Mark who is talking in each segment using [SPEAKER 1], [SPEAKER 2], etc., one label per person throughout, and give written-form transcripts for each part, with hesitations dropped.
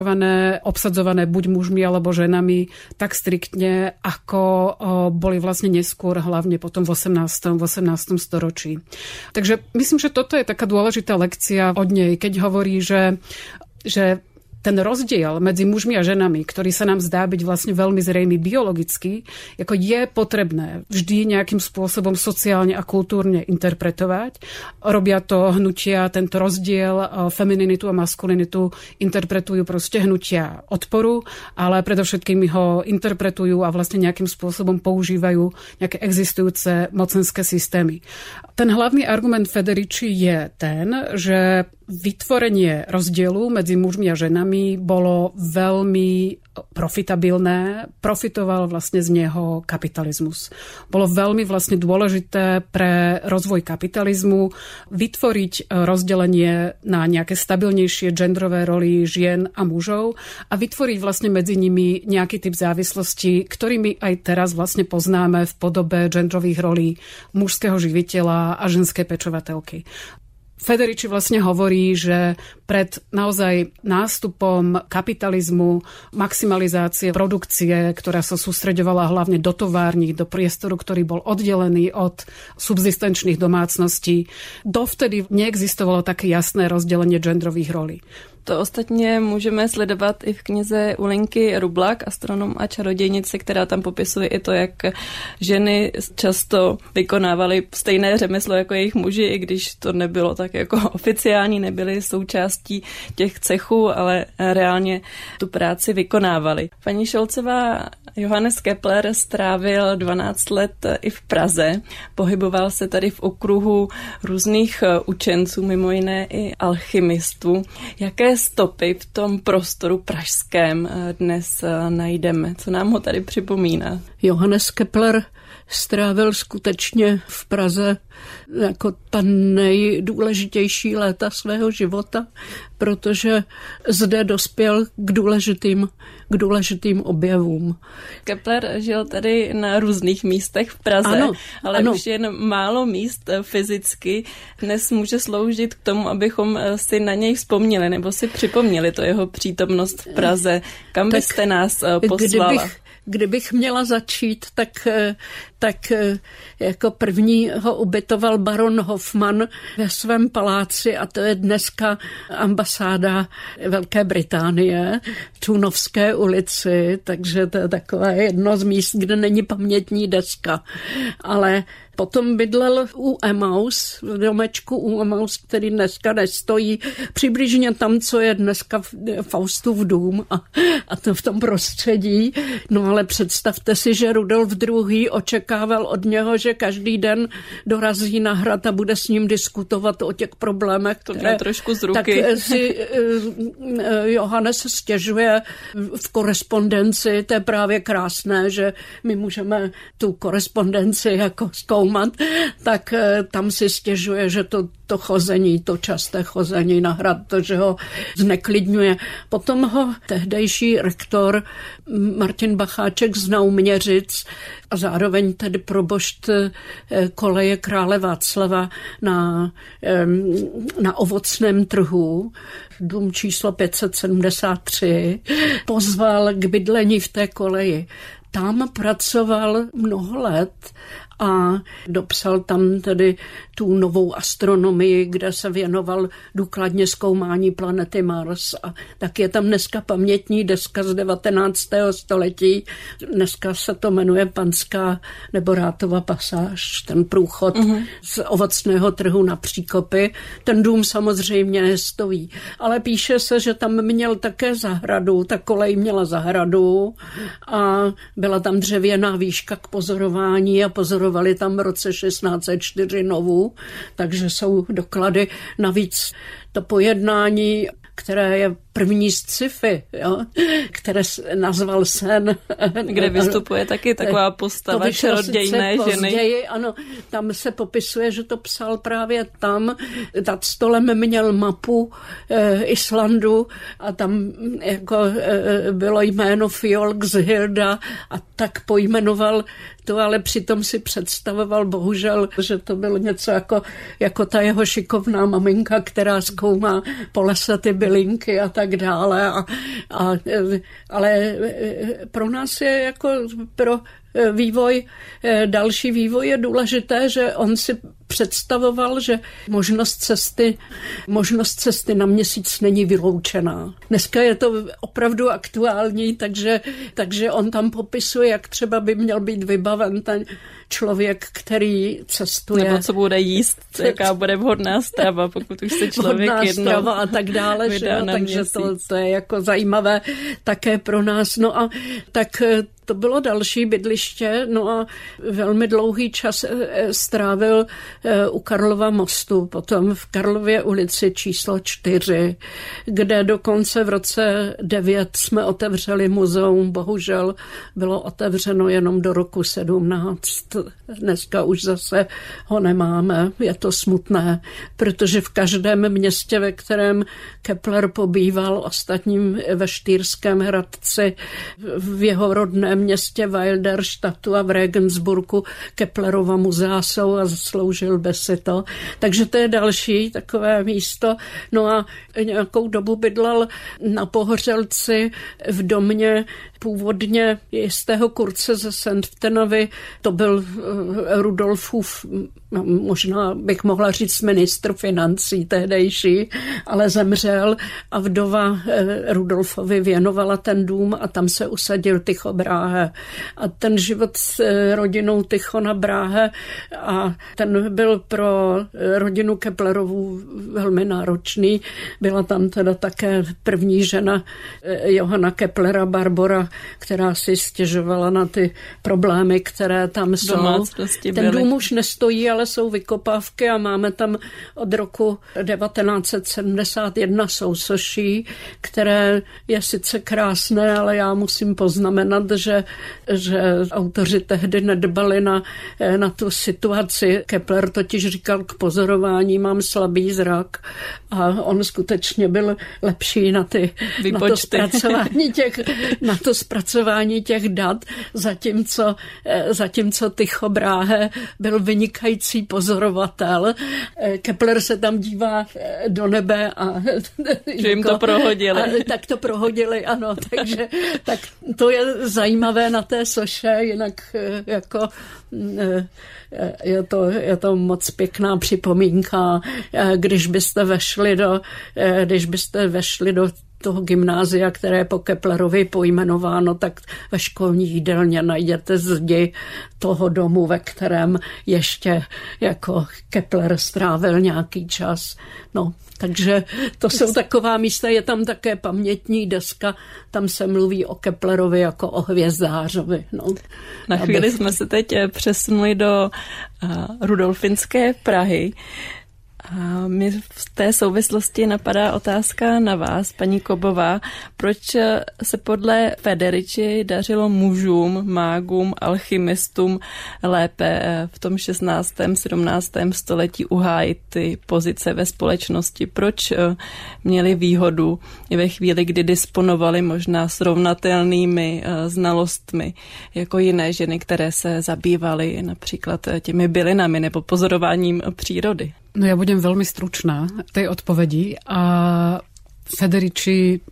[SPEAKER 1] obsadzované buď mužmi alebo ženami tak striktne, ako boli vlastne neskôr, hlavne potom v 18. storočí. Takže myslím, že toto je taká dôležitá lekcia od nej, keď hovorí, že ten rozdiel medzi mužmi a ženami, ktorý sa nám zdá byť vlastne veľmi zrejmý biologicky, ako je potrebné vždy nejakým spôsobom sociálne a kultúrne interpretovať. Robia to hnutia, tento rozdiel femininitu a maskulinitu interpretujú proste hnutia odporu, ale predovšetkým ho interpretujú a vlastne nejakým spôsobom používajú nejaké existujúce mocenské systémy. Ten hlavný argument Federici je ten, že vytvorenie rozdielu medzi mužmi a ženami bolo veľmi profitabilné. Profitoval vlastne z neho kapitalizmus. Bolo veľmi vlastne dôležité pre rozvoj kapitalizmu vytvoriť rozdelenie na nejaké stabilnejšie genderové roly žien a mužov a vytvoriť vlastne medzi nimi nejaký typ závislosti, ktorý my aj teraz vlastne poznáme v podobe genderových rolí mužského živiteľa a ženskej pečovateľky. Federici vlastne hovorí, že pred naozaj nástupom kapitalizmu, maximalizácie produkcie, ktorá sa sústreďovala hlavne do tovární, do priestoru, ktorý bol oddelený od subzistenčných domácností, dovtedy neexistovalo také jasné rozdelenie genderových rolí.
[SPEAKER 2] To ostatně můžeme sledovat i v knize Ulinky Rublak, astronom a čarodějnice, která tam popisuje i to, jak ženy často vykonávaly stejné řemeslo jako jejich muži, i když to nebylo tak jako oficiální, nebyly součástí těch cechů, ale reálně tu práci vykonávaly. Paní Šolcová, Johannes Kepler strávil 12 let i v Praze. Pohyboval se tady v okruhu různých učenců, mimo jiné i alchymistů. Jaké stopy v tom prostoru pražském dnes najdeme? Co nám ho tady připomíná?
[SPEAKER 3] Johannes Kepler strávil skutečně v Praze jako ta nejdůležitější léta svého života, protože zde dospěl k důležitým objevům.
[SPEAKER 2] Kepler žil tady na různých místech v Praze,
[SPEAKER 3] ano,
[SPEAKER 2] ale
[SPEAKER 3] ano.
[SPEAKER 2] Už jen málo míst fyzicky dnes může sloužit k tomu, abychom si na něj vzpomněli nebo si připomněli to jeho přítomnost v Praze. Kam byste nás poslala?
[SPEAKER 3] Kdybych měla začít, tak jako první ho ubytoval baron Hoffman ve svém paláci a to je dneska ambasáda Velké Británie v Tunovské ulici, takže to je takové jedno z míst, kde není pamětní deska. Ale potom bydlel u Emmaus, v domečku u Emmaus, který dneska nestojí přibližně tam, co je dneska Faustův dům a to v tom prostředí. No ale představte si, že Rudolf II. Očekával od něho, že každý den dorazí na hrad a bude s ním diskutovat o těch problémech, které
[SPEAKER 2] trošku z ruky.
[SPEAKER 3] Tak si Johannes stěžuje v korespondenci, to je právě krásné, že my můžeme tu korespondenci jako zkoumat, tak tam si stěžuje, že to chození, to časté chození na hrad, to, že ho zneklidňuje. Potom ho tehdejší rektor Martin Bacháček z Nauměřic a zároveň tedy probošt koleje krále Václava na Ovocném trhu, dům číslo 573, pozval k bydlení v té koleji. Tam pracoval mnoho let a dopsal tam tedy tu novou astronomii, kde se věnoval důkladně zkoumání planety Mars. A tak je tam dneska pamětní deska z 19. století. Dneska se to jmenuje Panská nebo Rátova pasáž, ten průchod z Ovocného trhu na Příkopy. Ten dům samozřejmě nestojí, ale píše se, že tam měl také zahradu, ta kolej měla zahradu a byla tam dřevěná výška k pozorování a pozorovali tam v roce 1604 Novu, takže jsou doklady. Navíc to pojednání, které je první z sci-fi, jo, které nazval Sen.
[SPEAKER 2] Kde vystupuje taky taková postava čarodějné ženy.
[SPEAKER 3] Později, ano, tam se popisuje, že to psal právě tam. Nad stolem měl mapu Islandu a tam jako bylo jméno Fjolgshilda a tak pojmenoval to, ale přitom si představoval bohužel, že to bylo něco jako ta jeho šikovná maminka, která zkoumá po lese ty bylinky a tak dále. Ale pro nás je jako pro další vývoj je důležité, že on si představoval, že možnost cesty na Měsíc není vyloučená. Dneska je to opravdu aktuální, takže on tam popisuje, jak třeba by měl být vybaven ten člověk, který cestuje.
[SPEAKER 2] Nebo co bude jíst, jaká bude vhodná strava, pokud už se člověk jednou
[SPEAKER 3] a tak dále. Takže to je jako zajímavé také pro nás. No a tak to bylo další bydliště, no a velmi dlouhý čas strávil u Karlova mostu, potom v Karlově ulici číslo 4, kde dokonce v roce 9 jsme otevřeli muzeum, bohužel bylo otevřeno jenom do roku 17. Dneska už zase ho nemáme, je to smutné, protože v každém městě, ve kterém Kepler pobýval, ostatním ve Štýrském Hradci, v jeho rodném městě Wilderstadtu a v Regensburgu Keplerova muzea jsou a zasloužil by si to. Takže to je další takové místo. No a nějakou dobu bydlel na Pohořelci v domě původně jistého Kurze ze Senftenovy. To byl Rudolfův, možná bych mohla říct ministr financí tehdejší, ale zemřel a vdova Rudolfovi věnovala ten dům a tam se usadil Tycho Brahe. A ten život s rodinou Tychona Brahe a ten byl pro rodinu Keplerovou velmi náročný. Byla tam teda také první žena Johana Keplera, Barbora, která si stěžovala na ty problémy, které tam jsou. Ten dům už nestojí, ale jsou vykopávky a máme tam od roku 1971 sousoší, které je sice krásné, ale já musím poznamenat, že autoři tehdy nedbali na tu situaci. Kepler totiž říkal, k pozorování mám slabý zrak a on skutečně byl lepší na to zpracování těch dat, zatímco Tycho Brahe byl vynikající pozorovatel. Kepler se tam dívá do nebe a
[SPEAKER 2] že jim to prohodili.
[SPEAKER 3] Tak to prohodili, ano. Takže tak to je zajímavé na té soše, jinak jako je to moc pěkná připomínka. Když byste vešli do toho gymnázia, které je po Keplerovi pojmenováno, tak ve školní jídelně najdete zdi toho domu, ve kterém ještě jako Kepler strávil nějaký čas. No, takže to jsou taková místa, je tam také pamětní deska, tam se mluví o Keplerovi jako o hvězdářovi. No.
[SPEAKER 2] Na chvíli jsme se teď přesunuli do Rudolfinské Prahy. A mi v té souvislosti napadá otázka na vás, paní Kobová. Proč se podle Federici dařilo mužům, mágům, alchymistům lépe v tom 16. 17. století uhájit ty pozice ve společnosti? Proč měli výhodu i ve chvíli, kdy disponovali možná srovnatelnými znalostmi jako jiné ženy, které se zabývaly například těmi bylinami nebo pozorováním přírody?
[SPEAKER 1] No ja budem veľmi stručná v tej odpovedi a Federici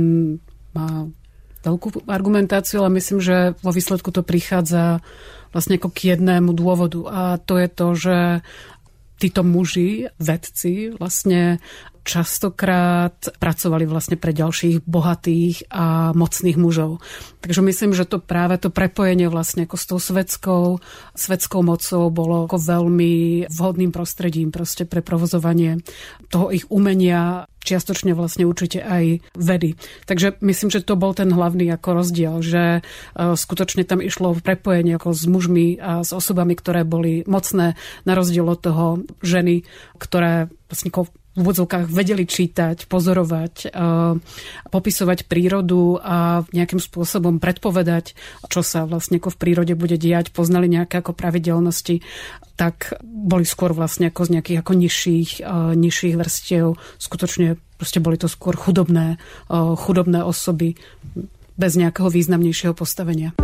[SPEAKER 1] má veľkú argumentáciu, ale myslím, že vo výsledku to prichádza vlastne ako k jednému dôvodu a to je to, že títo muži, vedci vlastne častokrát pracovali vlastne pre ďalších bohatých a mocných mužov. Takže myslím, že to práve to prepojenie vlastne ako s tou svetskou mocou bolo ako veľmi vhodným prostredím proste pre provozovanie toho ich umenia, čiastočne vlastne určite aj vedy. Takže myslím, že to bol ten hlavný ako rozdiel, že skutočne tam išlo prepojenie ako s mužmi a s osobami, ktoré boli mocné, na rozdiel od toho ženy, ktoré vlastne v úvodzovkách vedeli čítať, pozorovať, popisovať prírodu a nejakým spôsobom predpovedať, čo sa vlastne ako v prírode bude diať, poznali nejaké ako pravidelnosti, tak boli skôr vlastne ako z nejakých ako nižších vrstiev. Skutočne proste boli to skôr chudobné osoby bez nejakého významnejšieho postavenia.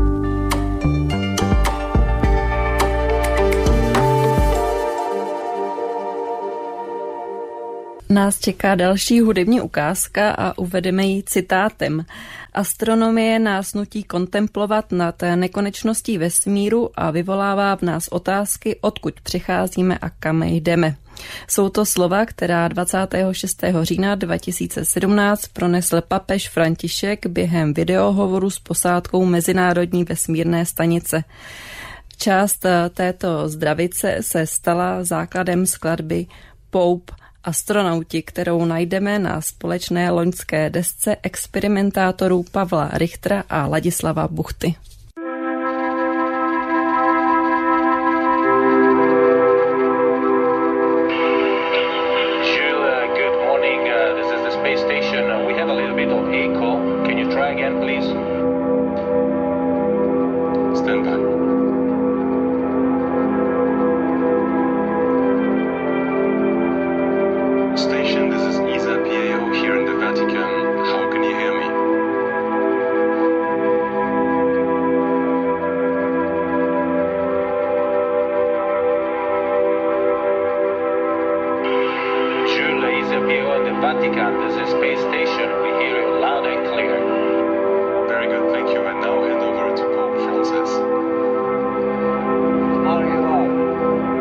[SPEAKER 2] Nás čeká další hudební ukázka a uvedeme ji citátem. Astronomie nás nutí kontemplovat nad nekonečností vesmíru a vyvolává v nás otázky, odkud přicházíme a kam jdeme. Jsou to slova, která 26. října 2017 pronesl papež František během videohovoru s posádkou Mezinárodní vesmírné stanice. Část této zdravice se stala základem skladby Pope Astronauti, kterou najdeme na společné loňské desce experimentátorů Pavla Richtera a Ladislava Buchty.
[SPEAKER 4] Vatican, this is space station.